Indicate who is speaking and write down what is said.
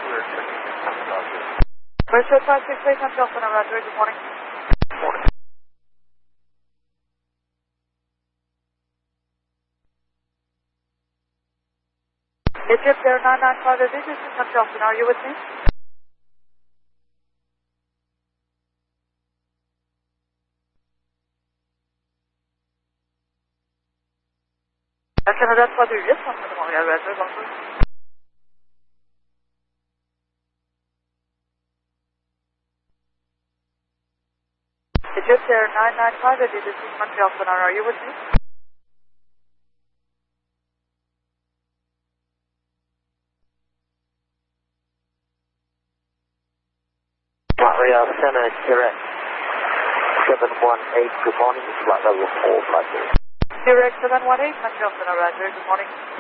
Speaker 1: we're checking in from Roger.
Speaker 2: First 568 on Delta, Roger, good morning.
Speaker 1: Morning.
Speaker 2: Egypt Air 995, this is from Delta, are you with me? Canada 308, from the Montreal, Roger, bonjour. Egypt Air 995, this is Montreal, are you with me?
Speaker 1: Montreal Center, direct 718, good morning, flight level 450.
Speaker 2: Direct 718, Montreal, Roger, good morning.